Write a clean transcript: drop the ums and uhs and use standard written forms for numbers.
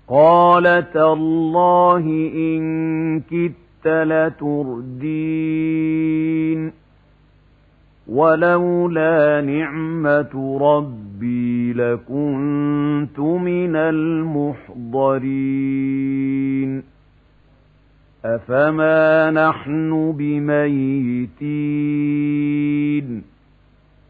قال تالله إن كدت لتردين ولولا نعمة ربي لكنت من المحضرين أفما نحن بميتين